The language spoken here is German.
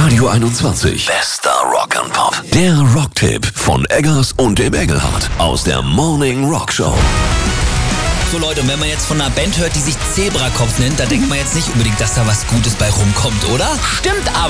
Radio 21. Bester Rock and Pop. Der Rocktipp von Eggers und dem Engelhardt aus der Morning Rock Show. So Leute, und wenn man jetzt von einer Band hört, die sich Zebrakopf nennt, da denkt man jetzt nicht unbedingt, dass da was Gutes bei rumkommt, oder? Stimmt aber.